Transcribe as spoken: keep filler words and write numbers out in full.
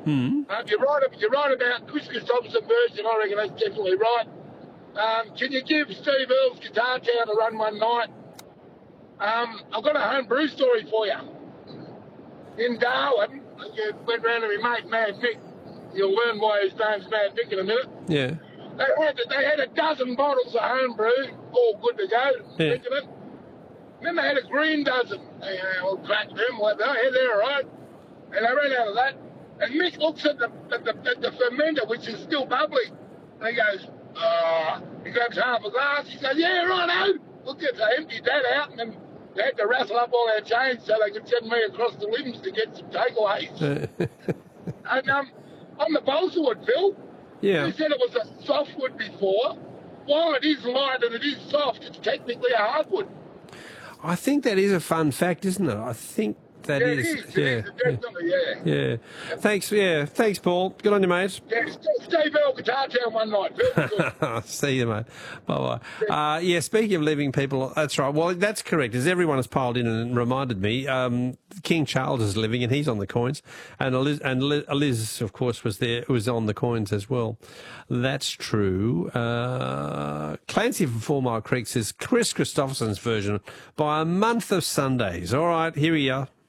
Hmm. Um, you're right. You're right about Chris Christopherson version. I reckon that's definitely right. Um, can you give Steve Earle's Guitar Town a run one night? Um, I've got a home brew story for you. In Darwin, I went round to my mate Mad Mick. You'll learn why his name's Mad Mick in a minute. Yeah. They had, they had a dozen bottles of home brew, all good to go, Yeah. drinking it. And then they had a green dozen. They uh, all cracked them, like that. Yeah, they're all right. And they ran out of that. And Mick looks at the, at the, at the fermenter, which is still bubbly. And he goes, oh, he grabs half a glass. He says, yeah, righto. Look at, I emptied that out, and then they had to rattle up all our chains so they could send me across the limbs to get some takeaways. And um, on the balsa wood, Phil, Yeah. you said it was a softwood before. While it is light and it is soft, it's technically a hardwood. I think that is a fun fact, isn't it? I think that Yeah, is. it is. Yeah. It is, definitely, yeah. Yeah. Thanks. Yeah. Thanks, Paul. Good on you, mate. Yeah, Steve Earle Guitar Town one night. Very good. See you, mate. Bye bye. Uh, yeah, speaking of living people, that's right. Well, that's correct. As everyone has piled in and reminded me, um, King Charles is living and he's on the coins. And Liz, and Liz, of course, was there, was on the coins as well. That's true. Uh, Clancy from Four Mile Creek says Chris Christopherson's version by a month of Sundays. All right, here we are.